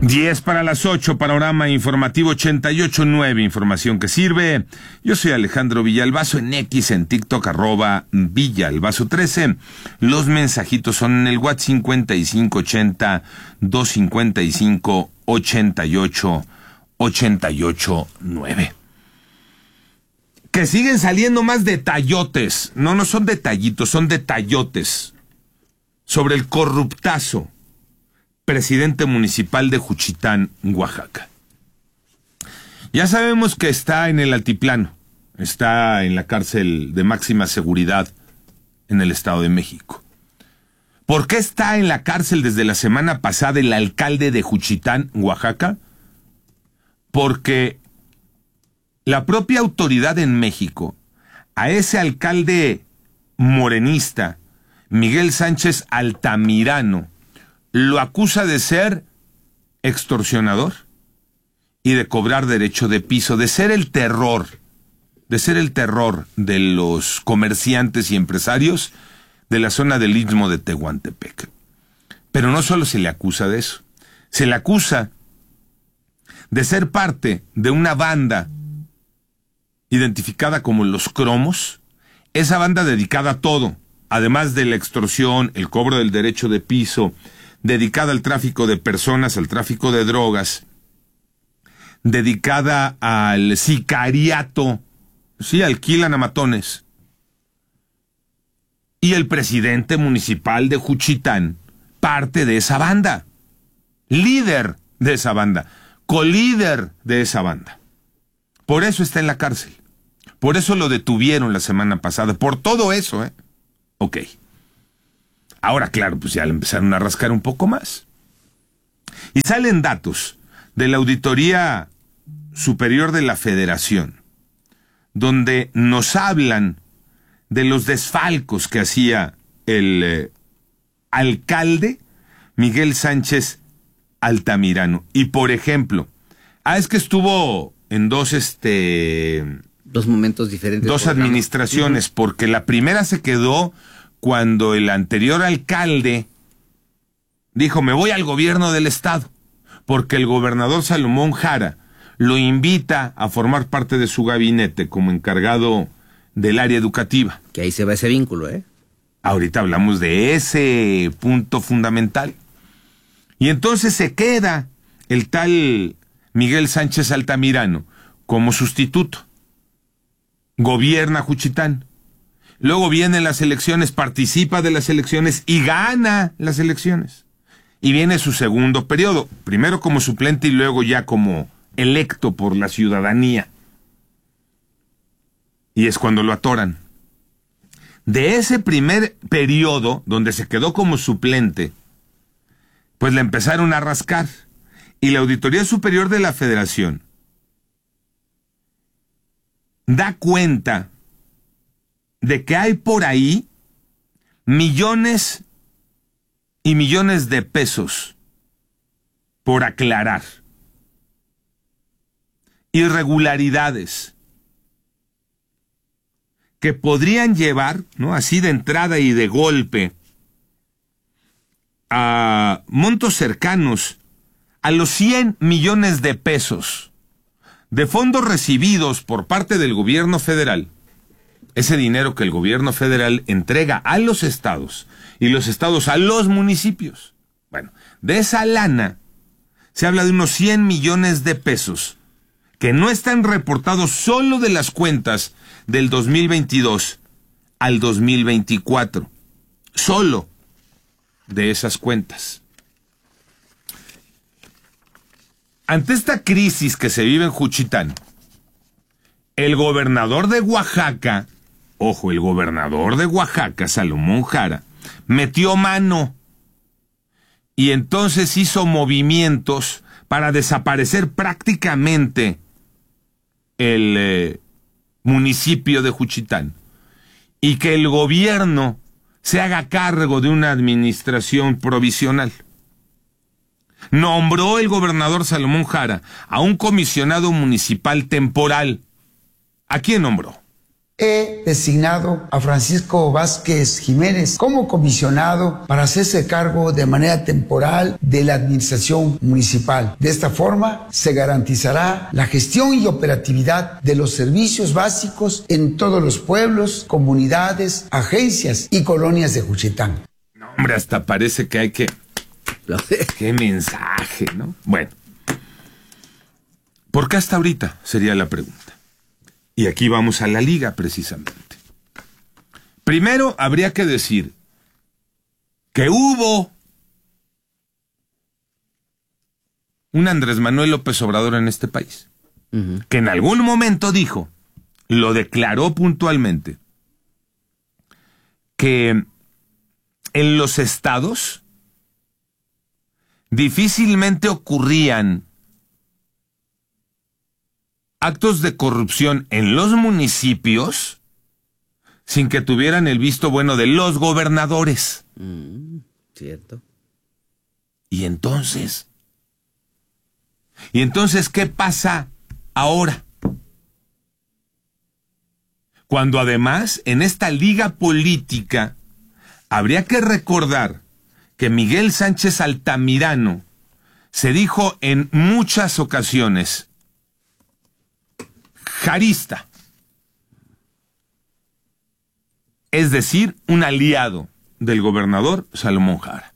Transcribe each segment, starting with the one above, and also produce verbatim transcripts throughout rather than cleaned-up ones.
diez para las ocho, panorama informativo ochenta y ocho punto nueve, información que sirve. Yo soy Alejandro Villalbazo, en X, en TikTok, arroba Villalbazo trece. Los mensajitos son en el WhatsApp cincuenta y cinco ochenta, doscientos cincuenta y cinco, ochenta y ocho, ochenta y ocho nueve. Que siguen saliendo más detallotes. No, no son detallitos, son detallotes. Sobre el corruptazo presidente municipal de Juchitán, Oaxaca. Ya sabemos que está en el altiplano, está en la cárcel de máxima seguridad en el Estado de México. ¿Por qué está en la cárcel desde la semana pasada el alcalde de Juchitán, Oaxaca? Porque la propia autoridad en México, a ese alcalde morenista, Miguel Sánchez Altamirano, lo acusa de ser extorsionador y de cobrar derecho de piso, de ser el terror, de ser el terror de los comerciantes y empresarios de la zona del Istmo de Tehuantepec. Pero no solo se le acusa de eso, se le acusa de ser parte de una banda identificada como los Cromos, esa banda dedicada a todo, además de la extorsión, el cobro del derecho de piso, dedicada al tráfico de personas, al tráfico de drogas, dedicada al sicariato, sí, alquilan a matones. Y el presidente municipal de Juchitán, parte de esa banda, líder de esa banda, colíder de esa banda. Por eso está en la cárcel. Por eso lo detuvieron la semana pasada. Por todo eso, ¿eh? Ok. Ahora, claro, pues ya le empezaron a rascar un poco más. Y salen datos de la Auditoría Superior de la Federación, donde nos hablan de los desfalcos que hacía el eh, alcalde Miguel Sánchez Altamirano. Y, por ejemplo, ah, es que estuvo en dos, este... Dos momentos diferentes. Dos administraciones, uh-huh. Porque la primera se quedó cuando el anterior alcalde dijo, me voy al gobierno del estado, porque el gobernador Salomón Jara lo invita a formar parte de su gabinete como encargado del área educativa. Que ahí se va ese vínculo, ¿eh? Ahorita hablamos de ese punto fundamental. Y entonces se queda el tal Miguel Sánchez Altamirano como sustituto. Gobierna Juchitán. Luego vienen las elecciones, participa de las elecciones y gana las elecciones. Y viene su segundo periodo, primero como suplente y luego ya como electo por la ciudadanía. Y es cuando lo atoran. De ese primer periodo, donde se quedó como suplente, pues le empezaron a rascar. Y la Auditoría Superior de la Federación da cuenta de que hay por ahí millones y millones de pesos por aclarar. Irregularidades que podrían llevar, ¿no?, así de entrada y de golpe, a montos cercanos a los cien millones de pesos de fondos recibidos por parte del gobierno federal. Ese dinero que el gobierno federal entrega a los estados y los estados a los municipios. Bueno, de esa lana se habla de unos cien millones de pesos que no están reportados solo de las cuentas del dos mil veintidós al dos mil veinticuatro. Solo de esas cuentas. Ante esta crisis que se vive en Juchitán, el gobernador de Oaxaca, ojo, el gobernador de Oaxaca, Salomón Jara, metió mano y entonces hizo movimientos para desaparecer prácticamente el eh, municipio de Juchitán y que el gobierno se haga cargo de una administración provisional. Nombró el gobernador Salomón Jara a un comisionado municipal temporal. ¿A quién nombró? He designado a Francisco Vázquez Jiménez como comisionado para hacerse cargo de manera temporal de la administración municipal. De esta forma se garantizará la gestión y operatividad de los servicios básicos en todos los pueblos, comunidades, agencias y colonias de Juchitán. No, hombre, hasta parece que hay que... ¡Qué mensaje!, ¿no? Bueno. ¿Por qué hasta ahorita? Sería la pregunta. Y aquí vamos a la liga, precisamente. Primero, habría que decir que hubo un Andrés Manuel López Obrador en este país, uh-huh. que en algún momento dijo, lo declaró puntualmente, que en los estados difícilmente ocurrían actos de corrupción en los municipios sin que tuvieran el visto bueno de los gobernadores. Mm, cierto. Y entonces, ¿y entonces qué pasa ahora? Cuando además en esta liga política habría que recordar que Miguel Sánchez Altamirano se dijo en muchas ocasiones jarista, es decir, un aliado del gobernador Salomón Jara.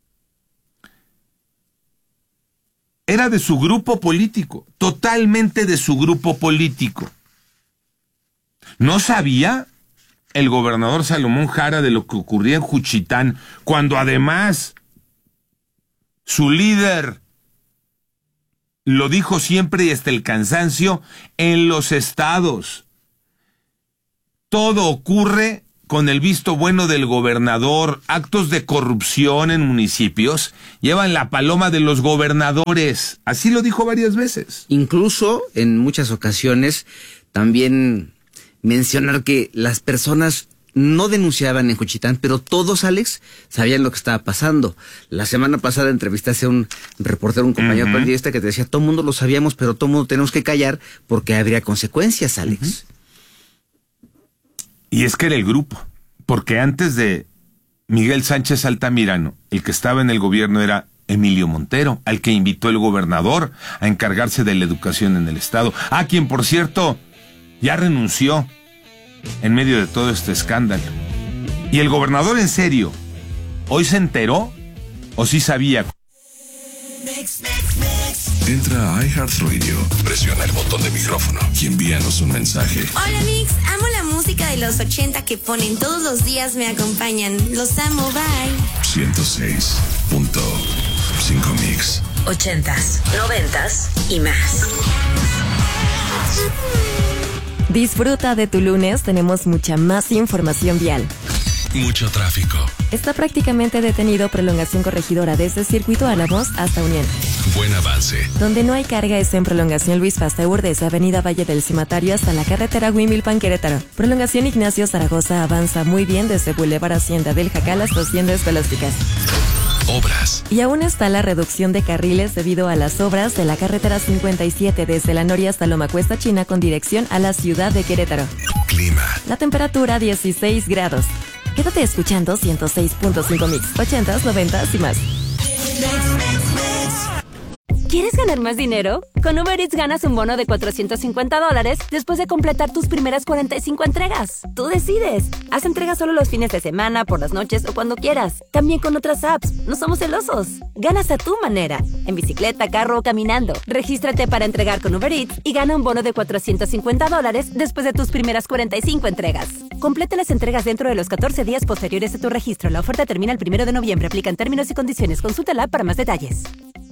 Era de su grupo político, totalmente de su grupo político. ¿No sabía el gobernador Salomón Jara de lo que ocurría en Juchitán, cuando además su líder lo dijo siempre y hasta el cansancio, en los estados todo ocurre con el visto bueno del gobernador? Actos de corrupción en municipios llevan la paloma de los gobernadores. Así lo dijo varias veces. Incluso en muchas ocasiones también mencionar que las personas no denunciaban en Juchitán, pero todos, Alex, sabían lo que estaba pasando. La semana pasada entrevistaste a un reportero, un compañero uh-huh. periodista que te decía, todo el mundo lo sabíamos, pero todo el mundo tenemos que callar porque habría consecuencias, Alex. Uh-huh. Y es que era el grupo, porque antes de Miguel Sánchez Altamirano, el que estaba en el gobierno era Emilio Montero, al que invitó el gobernador a encargarse de la educación en el estado, a quien, por cierto, ya renunció en medio de todo este escándalo. Y el gobernador, en serio, ¿hoy se enteró o sí sabía? Entra a iHeartRadio, presiona el botón de micrófono y envíanos un mensaje. Hola Mix, amo la música de los ochenta que ponen todos los días, me acompañan. Los amo, bye. ciento seis punto cinco Mix. Ochentas, noventas y más. Disfruta de tu lunes, tenemos mucha más información vial. Mucho tráfico. Está prácticamente detenido Prolongación Corregidora desde Circuito Álamos hasta Unión. Buen avance. Donde no hay carga es en Prolongación Luis Pasteur desde Avenida Valle del Cimatario hasta la carretera Huimilpan Querétaro. Prolongación Ignacio Zaragoza avanza muy bien desde Boulevard Hacienda del Jacal hasta Hacienda Escolásticas. Obras. Y aún está la reducción de carriles debido a las obras de la carretera cincuenta y siete desde La Noria hasta Loma Cuesta China con dirección a la ciudad de Querétaro. Clima. La temperatura dieciséis grados. Quédate escuchando ciento seis punto cinco Mix, ochentas, noventas y más. ¿Quieres ganar más dinero? Con Uber Eats ganas un bono de cuatrocientos cincuenta dólares después de completar tus primeras cuarenta y cinco entregas. Tú decides. Haz entregas solo los fines de semana, por las noches o cuando quieras. También con otras apps. No somos celosos. Ganas a tu manera. En bicicleta, carro o caminando. Regístrate para entregar con Uber Eats y gana un bono de cuatrocientos cincuenta dólares después de tus primeras cuarenta y cinco entregas. Completa las entregas dentro de los catorce días posteriores a tu registro. La oferta termina el primero de noviembre. Aplican términos y condiciones. Consulta la app para más detalles.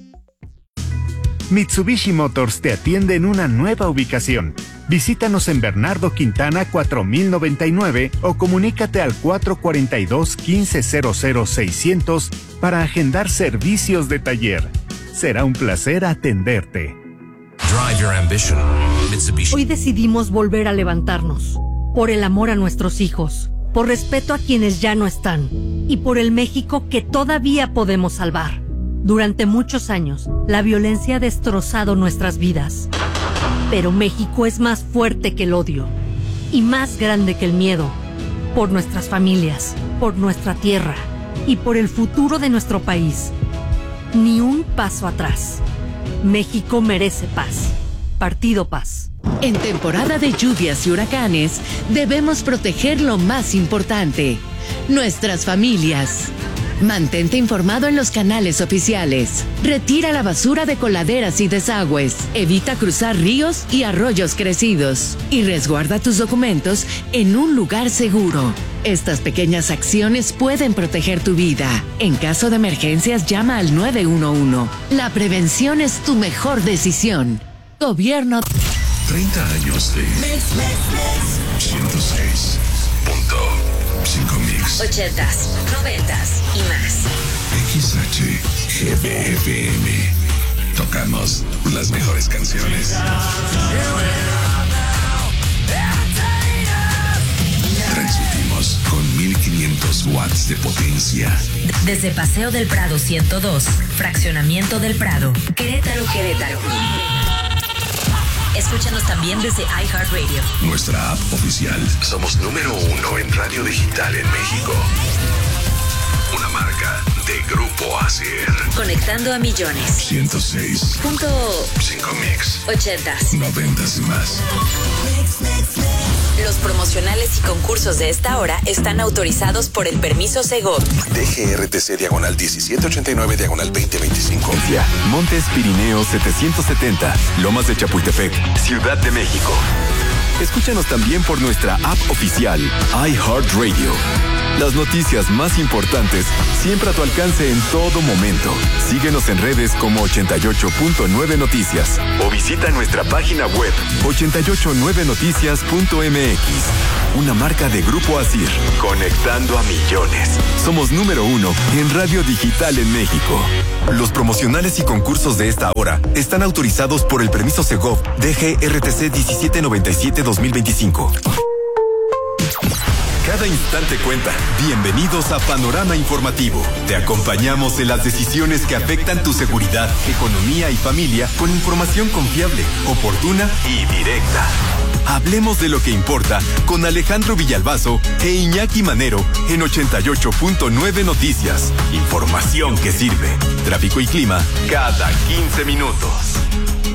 Mitsubishi Motors te atiende en una nueva ubicación. Visítanos en Bernardo Quintana cuatro mil noventa y nueve o comunícate al cuatro cuatro dos, uno cinco cero cero seiscientos para agendar servicios de taller. Será un placer atenderte. Drive your ambition. Mitsubishi. Hoy decidimos volver a levantarnos. Por el amor a nuestros hijos, por respeto a quienes ya no están y por el México que todavía podemos salvar. Durante muchos años, la violencia ha destrozado nuestras vidas. Pero México es más fuerte que el odio. y más grande que el miedo. Por nuestras familias, por nuestra tierra y por el futuro de nuestro país. Ni un paso atrás. México merece paz. Partido Paz. En temporada de lluvias y huracanes, debemos proteger lo más importante, nuestras familias. Mantente informado en los canales oficiales. Retira la basura de coladeras y desagües. Evita cruzar ríos y arroyos crecidos. Y resguarda tus documentos en un lugar seguro. Estas pequeñas acciones pueden proteger tu vida. En caso de emergencias, llama al nueve uno uno. La prevención es tu mejor decisión. Gobierno. treinta años de ciento seis punto cinco Mix. ochentas, noventas y más. X H G B F M. Tocamos las mejores canciones. Transmitimos con mil quinientos watts de potencia. Desde Paseo del Prado ciento dos, Fraccionamiento del Prado, Querétaro, Querétaro. Escúchanos también desde iHeartRadio. Nuestra app oficial. Somos número uno en radio digital en México. Una marca de Grupo Asier. Conectando a millones. ciento seis punto cinco Mix. ochentas, noventas y más. Los promocionales y concursos de esta hora están autorizados por el permiso Segov. D G R T C diagonal diecisiete ochenta y nueve diagonal veinte veinticinco. Montes Pirineos setecientos setenta, Lomas de Chapultepec, Ciudad de México. Escúchanos también por nuestra app oficial, iHeartRadio. Las noticias más importantes siempre a tu alcance en todo momento. Síguenos en redes como ochenta y ocho punto nueve Noticias o visita nuestra página web ochenta y ocho nueve noticias punto m x. Una marca de Grupo Asier, conectando a millones. Somos número uno en radio digital en México. Los promocionales y concursos de esta hora están autorizados por el permiso Segov D G R T C diecisiete noventa y siete dos mil veinticinco. Cada instante cuenta. Bienvenidos a Panorama Informativo. Te acompañamos en las decisiones que afectan tu seguridad, economía y familia con información confiable, oportuna y directa. Hablemos de lo que importa con Alejandro Villalbazo e Iñaki Manero en ochenta y ocho punto nueve Noticias. Información que sirve. Tráfico y clima cada quince minutos.